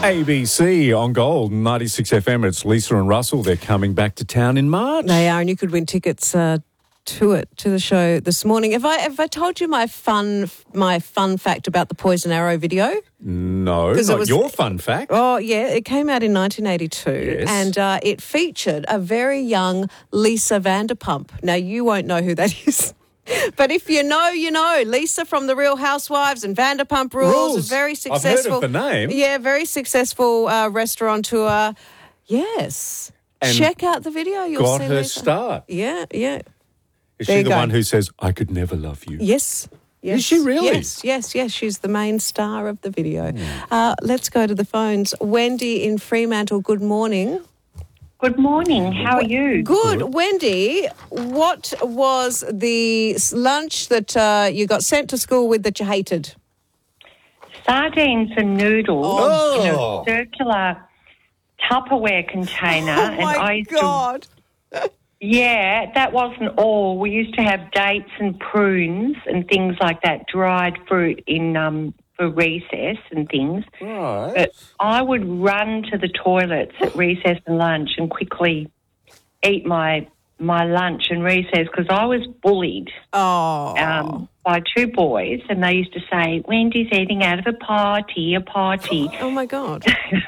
ABC on Gold 96 FM. It's Lisa and Russell. They're coming back to town in March. They are, and you could win tickets to the show this morning. Have I told you my fun fact about the Poison Arrow video? No, not your fun fact. Oh, yeah, it came out in 1982, Yes. and it featured a very young Lisa Vanderpump. Now, you won't know who that is. But if you know, you know. Lisa from The Real Housewives and Vanderpump Rules. Very successful. I've heard of the name. Yeah, very successful restaurateur. Yes. And check out the video. You'll got see her Lisa. start. Yeah. Is There she you the go. one who says, I could never love you? Yes. Is she really? Yes. She's the main star of the video. Let's go to the phones. Wendy in Fremantle, good morning. Good morning. How are you? Good. Wendy, what was the lunch that you got sent to school with that you hated? Sardines and noodles in Oh. a circular Tupperware container. Oh, my God. Yeah, that wasn't all. We used to have dates and prunes and things like that, dried fruit in for recess and things. Right. But I would run to the toilets at recess and lunch and quickly eat my lunch and recess because I was bullied by two boys, and they used to say, Wendy's eating out of a party. Oh, my God.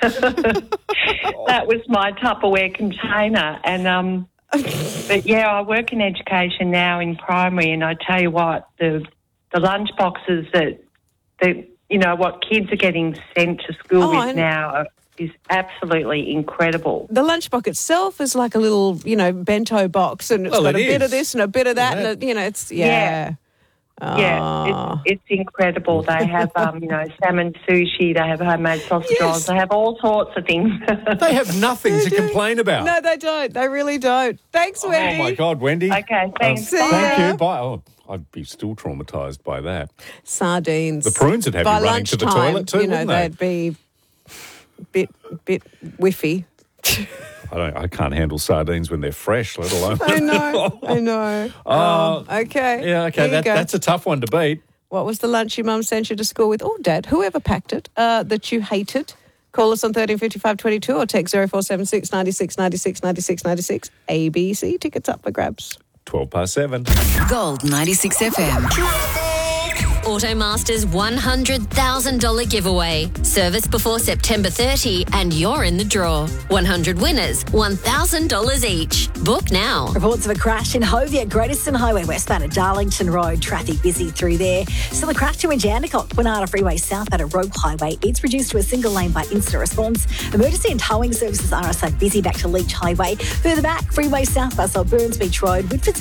That was my Tupperware container. And but, yeah, I work in education now in primary, and I tell you what, the lunch boxes that what kids are getting sent to school with now is absolutely incredible. The lunchbox itself is like a little, bento box, and it's got a bit of this and a bit of that, and it's Yeah, it's incredible. They have, salmon sushi. They have homemade sausage rolls. They have all sorts of things. They have nothing to complain about. No, they don't. They really don't. Thanks, Wendy. Oh, my God, Wendy. Okay, thanks. Thank ya. you. Bye. Oh, I'd be still traumatised by that. Sardines. The prunes would have By you running to the lunchtime, toilet too, wouldn't they? they'd be bit whiffy. I can't handle sardines when they're fresh, let alone. I know. Okay. Yeah, okay. There you go. That's a tough one to beat. What was the lunch your mum sent you to school with? Or Dad, whoever packed it, that you hated? Call us on 135522 or text 0476 96 96 96 96. ABC, tickets up for grabs. 7:12. Gold 96 FM. Automasters $100,000 giveaway. Service before September 30 and you're in the draw. 100 winners, $1,000 each. Book now. Reports of a crash in Hovia, Great Eastern Highway westbound at Darlington Road. Traffic busy through there. Still a crash to Jandakot, Gwinnett Freeway southbound at Rogue Highway. It's reduced to a single lane by instant response. Emergency and towing services are outside busy back to Leach Highway. Further back, freeway southbound Burns Beach Road. Woodford